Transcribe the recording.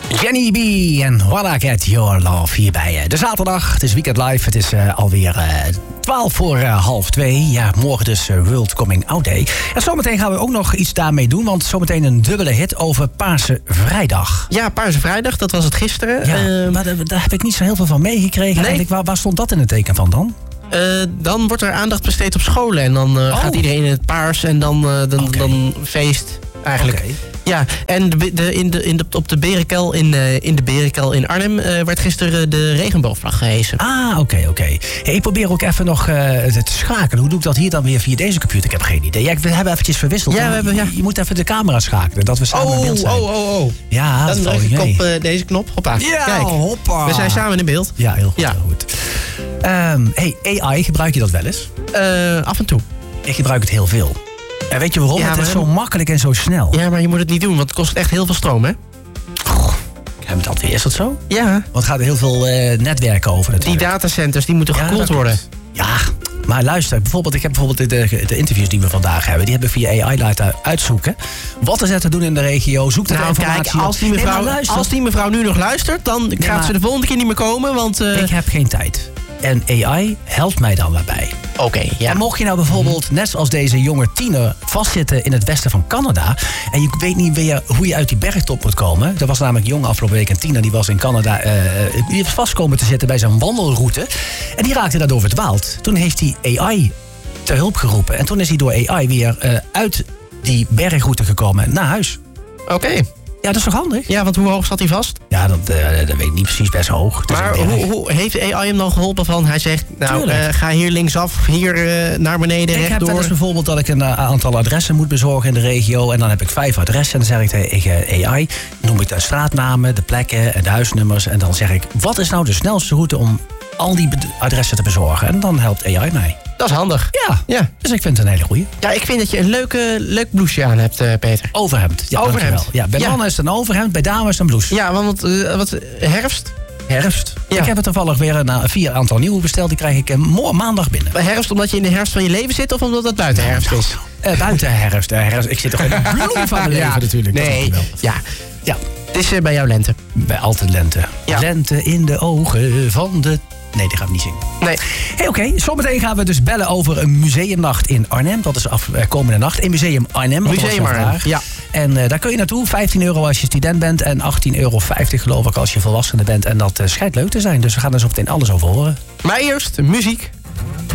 Jenny B. en Wanna Get Your Love hier bij de zaterdag. Het is Weekend Live. Het is alweer 1:12:30. Ja, morgen dus World Coming Out Day. En zometeen gaan we ook nog iets daarmee doen. Want zometeen een dubbele hit over Paarse Vrijdag. Ja, Paarse Vrijdag, dat was het gisteren. Ja, maar daar heb ik niet zo heel veel van meegekregen. Nee. Eigenlijk, waar stond dat in het teken van dan? Dan wordt er aandacht besteed op scholen. En dan gaat iedereen in het paars en dan feest eigenlijk. Okay. Ja, en op de Berenkel in de Berenkel in Arnhem werd gisteren de regenboogvlag gehesen. Ah, oké. Hey, ik probeer ook even nog te schakelen. Hoe doe ik dat hier dan weer via deze computer? Ik heb geen idee. Ja, we hebben eventjes verwisseld. Ja, Je moet even de camera schakelen, dat we samen in beeld zijn. Ja, dan druk ik op deze knop. Hoppa. Ja, kijk. Hoppa. We zijn samen in beeld. Ja, heel goed. Ja. Heel goed. AI, gebruik je dat wel eens? Af en toe. Ik gebruik het heel veel. En weet je waarom? Ja, het is zo makkelijk en zo snel. Ja, maar je moet het niet doen, want het kost echt heel veel stroom, hè? Hebben dat weer? Is dat zo? Ja. Want het gaat er heel veel netwerken over natuurlijk. Die datacenters, die moeten gekoeld worden. Ja, maar luister, ik heb bijvoorbeeld de interviews die we vandaag hebben, die hebben via AI laten uitzoeken. Wat is er te doen in de regio? Zoek de informatie. Kijk, als die mevrouw nu nog luistert, dan gaat ze de volgende keer niet meer komen, want... Ik heb geen tijd. En AI helpt mij dan daarbij. Oké, ja. En mocht je nou bijvoorbeeld, net zoals deze jonge tiener, vastzitten in het westen van Canada, en je weet niet meer hoe je uit die bergtop moet komen. Er was namelijk een jongen afgelopen week, een tiener, die was in Canada, die was vast komen te zitten bij zijn wandelroute. En die raakte daardoor verdwaald. Toen heeft hij AI ter hulp geroepen. En toen is hij door AI weer uit die bergroute gekomen naar huis. Oké. Ja, dat is toch handig? Ja, want hoe hoog zat hij vast? Ja, dat weet ik niet precies, best hoog. Maar hoe heeft AI hem dan geholpen van? Hij zegt, ga hier linksaf, hier naar beneden, rechtdoor. Ik heb wel eens bijvoorbeeld dat ik een aantal adressen moet bezorgen in de regio. En dan heb ik 5 adressen. En dan zeg ik tegen AI, noem ik de straatnamen, de plekken en de huisnummers. En dan zeg ik, wat is nou de snelste route om al die adressen te bezorgen? En dan helpt AI mij. Dat is handig. Ja. Dus ik vind het een hele goeie. Ja, ik vind dat je een leuk blouseje aan hebt, Peter. Overhemd. Ja, overhemd. Ja, bij mannen is het een overhemd, bij dames een blouse. Ja, want wat herfst? Herfst. Ja. Ik heb er toevallig weer 4 aantal nieuwe besteld. Die krijg ik maandag binnen. Herfst omdat je in de herfst van je leven zit of omdat het buiten herfst is? Buiten herfst. Ik zit toch in de bloei van mijn leven natuurlijk. Nee, ja. Het is bij jou lente. Bij altijd lente. Ja. Lente in de ogen van de... Nee, die gaan we niet zingen. Nee. Hey, oké. Zometeen gaan we dus bellen over een museumnacht in Arnhem. Dat is komende nacht in Museum Arnhem. Museum Arnhem, ja. En daar kun je naartoe. €15 als je student bent. En €18,50 geloof ik als je volwassene bent. En dat schijnt leuk te zijn. Dus we gaan er zo meteen alles over horen. Maar eerst muziek.